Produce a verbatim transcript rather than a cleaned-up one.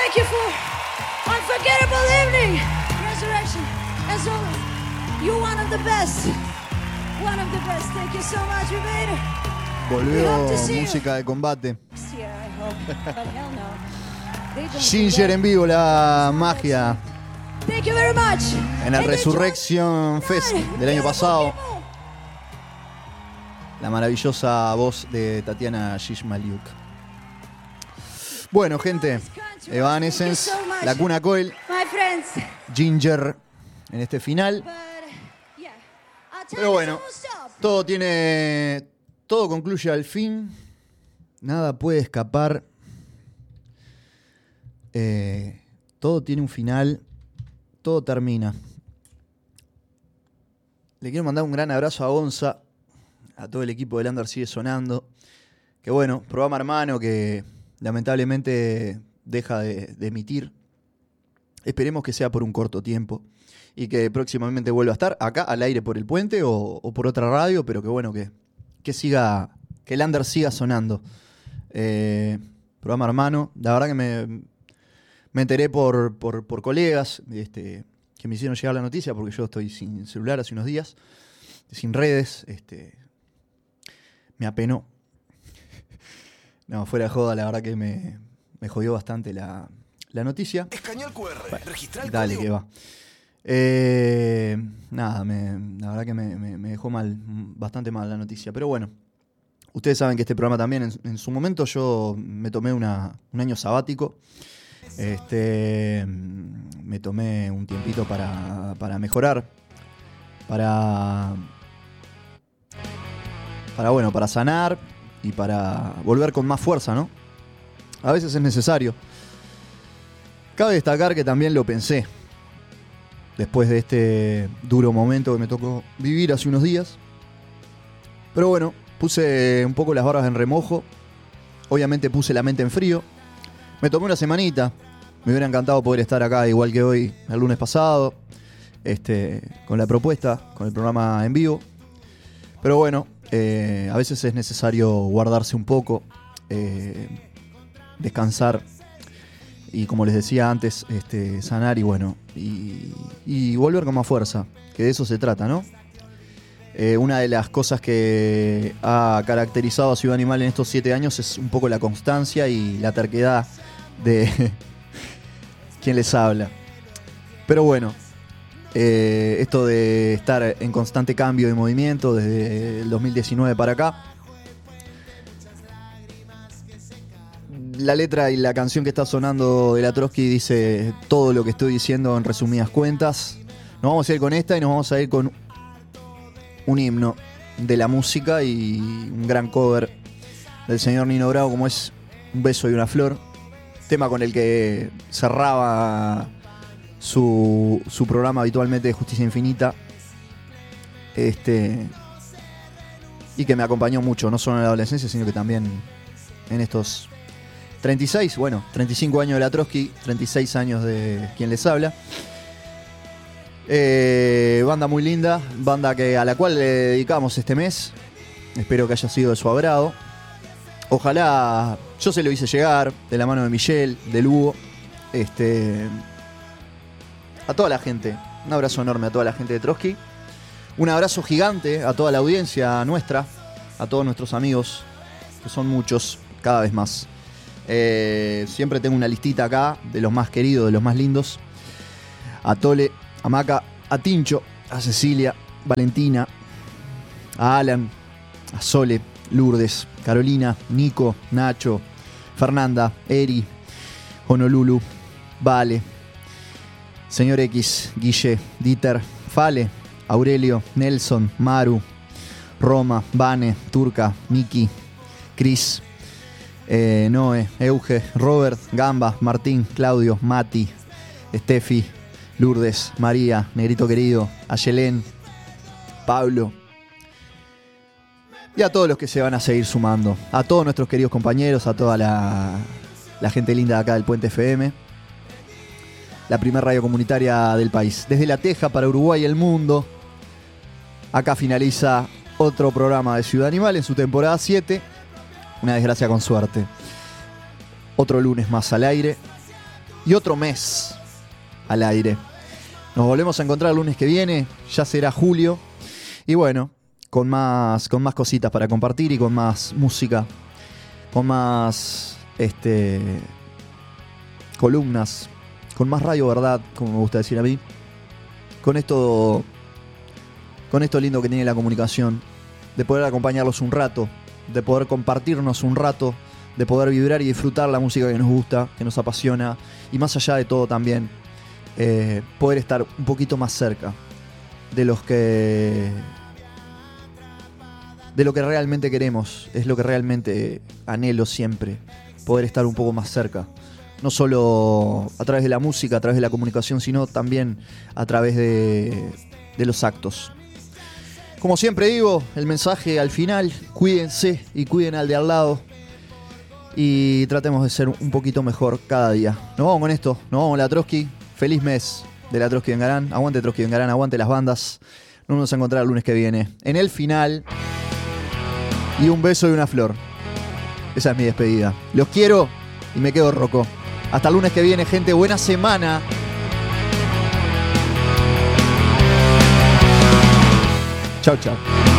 thank you for unforgettable evening. Resurrection, as always, you're one of the best. One of the best. Thank you so much, we made it. Volvió música de combate. Yeah, I hope, but hell no. They don't do Ginger that. en vivo, la magia Thank you very much. en el And enjoy- Resurrection Fest del año pasado. La maravillosa voz de Tatiana Shishmaliuk. Bueno, gente, Evanescence, la Cuna Coil, My friends. Ginger en este final. But, yeah. I'll tell Pero you bueno, some stuff. todo tiene. Todo concluye al fin. Nada puede escapar. Eh, todo tiene un final. Todo termina. Le quiero mandar un gran abrazo a Gonza, a todo el equipo del Under Sigue Sonando. Que bueno, programa hermano que lamentablemente deja de, de emitir. Esperemos que sea por un corto tiempo y que próximamente vuelva a estar acá al aire por el puente o, o por otra radio, pero que bueno, que, que siga, que el Under siga sonando. Eh, programa hermano, la verdad que me, me enteré por, por, por colegas este, que me hicieron llegar la noticia, porque yo estoy sin celular hace unos días, sin redes, este, me apenó. No, fuera de joda, la verdad que me, me jodió bastante la, la noticia. Escanea el cu erre, Bueno, registra el dale, código. que va. Eh, nada, me, la verdad que me, me, me dejó mal, bastante mal la noticia. Pero bueno, ustedes saben que este programa también, en, en su momento yo me tomé una, un año sabático. Este, me tomé un tiempito para, para mejorar, para, para, bueno, para sanar y para volver con más fuerza, ¿no? A veces es necesario. Cabe destacar que también lo pensé después de este duro momento que me tocó vivir hace unos días. Pero bueno, puse un poco las barbas en remojo. Obviamente puse la mente en frío. Me tomé una semanita. Me hubiera encantado poder estar acá igual que hoy, el lunes pasado, este, con la propuesta, con el programa en vivo. Pero bueno, eh, a veces es necesario guardarse un poco, eh, descansar y, como les decía antes, este, sanar y bueno, y, y volver con más fuerza, que de eso se trata, ¿no? Eh, una de las cosas que ha caracterizado a Ciudad Animal en estos siete años es un poco la constancia y la terquedad de quien les habla. Pero bueno, eh, esto de estar en constante cambio de movimiento desde el dos mil diecinueve para acá. La letra y la canción que está sonando de la Trotsky dice todo lo que estoy diciendo en resumidas cuentas. Nos vamos a ir con esta y nos vamos a ir con un himno de la música y un gran cover del señor Nino Bravo, como es Un beso y una flor, tema con el que cerraba su, su programa habitualmente de Justicia Infinita, este, y que me acompañó mucho, no solo en la adolescencia, sino que también en estos treinta y seis, bueno, treinta y cinco años de la Trotsky, treinta y seis años de quien les habla. Eh, banda muy linda, banda que, a la cual le dedicamos este mes. Espero que haya sido de su agrado. Ojalá, yo se lo hice llegar de la mano de Michelle, de Lugo, este, a toda la gente. Un abrazo enorme a toda la gente de Trotsky. Un abrazo gigante a toda la audiencia nuestra, a todos nuestros amigos, que son muchos, cada vez más. Eh, siempre tengo una listita acá de los más queridos, de los más lindos. A Tole, a Maca, a Tincho, a Cecilia, Valentina, a Alan, a Sole, Lourdes, Carolina, Nico, Nacho, Fernanda, Eri, Honolulu, Vale, Señor X, Guille, Dieter, Fale, Aurelio, Nelson, Maru, Roma, Vane, Turca, Miki, Cris, eh, Noé, Euge, Robert, Gamba, Martín, Claudio, Mati, Steffi, Lourdes, María, Negrito querido, Ayelén, Pablo. Y a todos los que se van a seguir sumando. A todos nuestros queridos compañeros, a toda la, la gente linda de acá del Puente F M. La primera radio comunitaria del país. Desde La Teja para Uruguay y el mundo. Acá finaliza otro programa de Ciudad Animal en su temporada siete. Una desgracia con suerte. Otro lunes más al aire. y otro mes al aire. Nos volvemos a encontrar el lunes que viene, ya será julio. Y bueno, con más, con más cositas para compartir y con más música, con más este, columnas, con más Radio Verdad, como me gusta decir a mí. Con esto, con esto lindo que tiene la comunicación, de poder acompañarlos un rato, de poder compartirnos un rato, de poder vibrar y disfrutar la música que nos gusta, que nos apasiona, y más allá de todo también, eh, poder estar un poquito más cerca de los que de lo que realmente queremos, es lo que realmente anhelo siempre, poder estar un poco más cerca, no solo a través de la música, a través de la comunicación, sino también a través de, de los actos. Como siempre digo, el mensaje al final: cuídense y cuiden al de al lado. Y tratemos de ser un poquito mejor cada día. Nos vamos con esto, nos vamos a la Trotsky. Feliz mes de la Trotsky Vengarán. Aguante Trotsky Vengarán, aguante las bandas. Nos vamos a encontrar el lunes que viene. En el final. Y un beso y una flor. Esa es mi despedida. Los quiero y me quedo roco. Hasta el lunes que viene, gente. Buena semana. Chau, chau.